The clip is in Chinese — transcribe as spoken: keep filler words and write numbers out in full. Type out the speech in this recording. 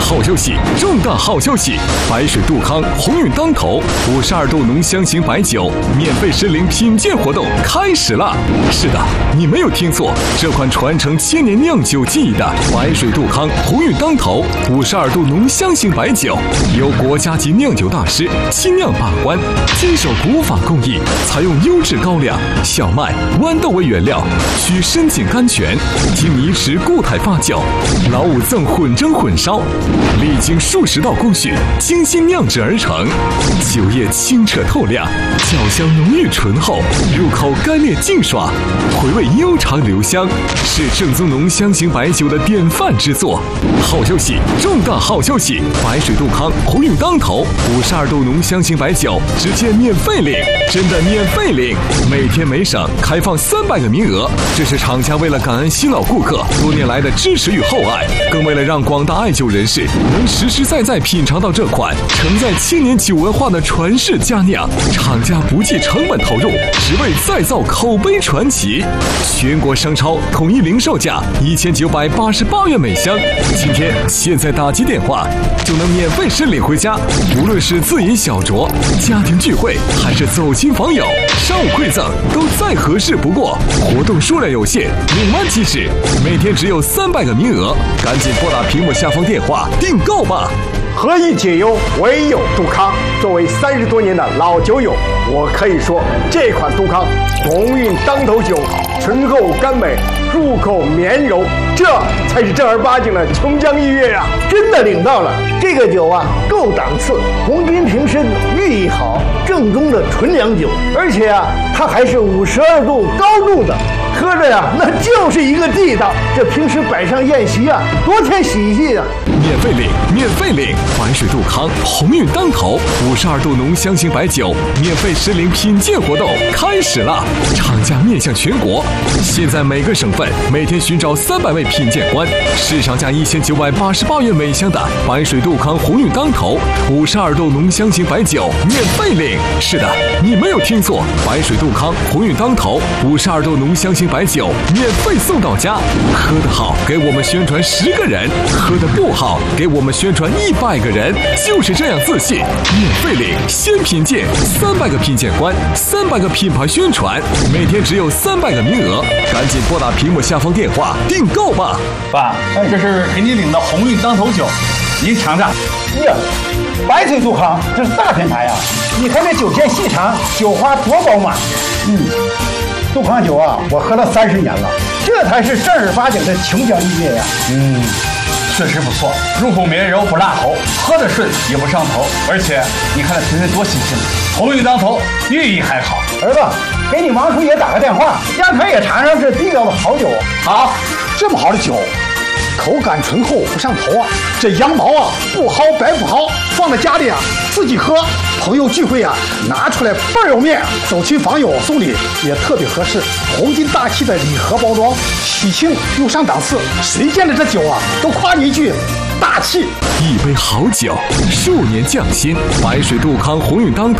好消息，重大好消息！白水杜康鸿运当头，五十二度浓香型白酒免费申领品鉴活动开始了。是的，你没有听错，这款传承千年酿酒技艺的白水杜康鸿运当头五十二度浓香型白酒，由国家级酿酒大师亲酿把关，坚守古法工艺，采用优质高粱、小麦、豌豆为原料，取深井甘泉，经泥池固态发酵，老五赠混蒸混烧，历经数十道工序，精心酿制而成。酒液清澈透亮，酒香浓郁醇厚，入口干裂净爽，回味悠长留香，是正宗浓香型白酒的典范之作。好消息，重大好消息！白水杜康鸿运当头五十二度浓香型白酒直接免费领，真的免费领！每天每省开放三百个名额，这是厂家为了感恩新老顾客多年来的支持与厚爱，更为了让广大爱酒人士能实实在在品尝到这款承载千年酒文化的传世佳酿，厂家不计成本投入，只为再造口碑传奇。全国商超统一零售价一千九百八十八元每箱，今天现在打击电话就能免费申领回家。无论是自饮小酌、家庭聚会，还是走亲访友、商务馈赠，都再合适不过。活动数量有限，领完即止，每天只有三百个名额，赶紧拨打屏幕下方电话订购吧。 何以解忧，唯有杜康。作为三十多年的老酒友，我可以说，这款杜康鸿运当头酒，醇厚甘美，入口绵柔，这才是正儿八经的琼浆玉液呀！ 真的领到了，这个酒啊，够档次，红金瓶身，寓意好，正宗的纯粮酒，而且啊，它还是五十二度高度的。喝着呀，那就是一个地道。这平时摆上宴席啊，多添喜气啊！ 免费领，免费领！白水杜康鸿运当头五十二度浓香型白酒免费申领品鉴活动开始了，厂家面向全国，现在每个省份每天寻找三百位品鉴官，市场价一千九百八十八元每箱的白水杜康鸿运当头五十二度浓香型白酒免费领。是的，你没有听错，白水杜康鸿运当头五十二度浓香型白酒免费送到家。喝得好，给我们宣传十个人；喝得不好，给我们宣传一百个人。就是这样自信，免费领，先品鉴，三百个品鉴官，三百个品牌宣传，每天只有三百个名额，赶紧拨打屏幕下方电话订购吧。 爸，这是给你领的鸿运当头酒，您尝尝。 呀，白水杜康这是大品牌呀！你看这酒线细长，酒花多饱满。嗯。杜康酒啊，我喝了三十年了，这才是正儿八经的琼浆玉液呀。 嗯，确实不错，入口绵柔不辣喉，喝得顺也不上头，而且你看这瓶子多新鲜，鸿运当头，寓意还好。 儿子，给你王叔爷打个电话，让他也尝尝这地道的好酒。 好，这么好的酒，口感醇厚不上头啊，这羊毛啊不薅白不薅，放在家里啊自己喝，朋友聚会啊拿出来倍儿有面，走亲访友送礼也特别合适。红金大气的礼盒包装，喜庆又上档次，谁见了这酒啊都夸你一句大气。 一杯好酒，数年匠心，白水杜康鸿运当头